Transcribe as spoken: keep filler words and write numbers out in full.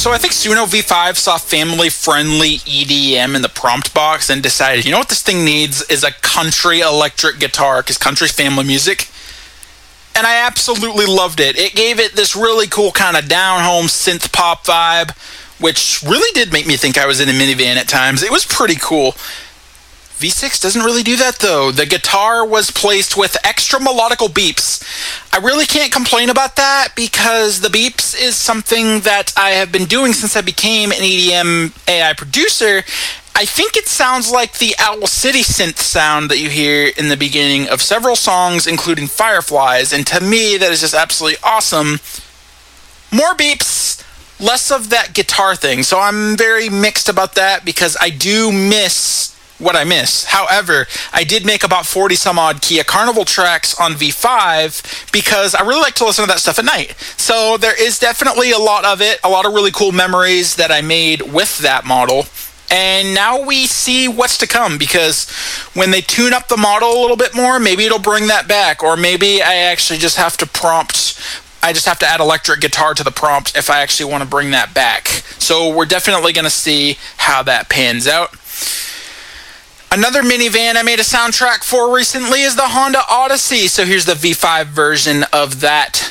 So I think Suno V five saw family-friendly E D M in the prompt box and decided, you know what this thing needs is a country electric guitar, because country's family music. And I absolutely loved it. It gave it this really cool kind of down-home synth pop vibe, which really did make me think I was in a minivan at times. It was pretty cool. V six doesn't really do that, though. The guitar was placed with extra melodical beeps. I really can't complain about that because the beeps is something that I have been doing since I became an E D M A I producer. I think it sounds like the Owl City synth sound that you hear in the beginning of several songs, including Fireflies, and to me, that is just absolutely awesome. More beeps, less of that guitar thing, so I'm very mixed about that because I do miss what I miss. However, I did make about forty some odd Kia Carnival tracks on V five because I really like to listen to that stuff at night. So there is definitely a lot of it, a lot of really cool memories that I made with that model. And now we see what's to come, because when they tune up the model a little bit more, maybe it'll bring that back, or maybe I actually just have to prompt I just have to add electric guitar to the prompt if I actually want to bring that back. So we're definitely going to see how that pans out. Another minivan I made a soundtrack for recently is the Honda Odyssey. So here's the V five version of that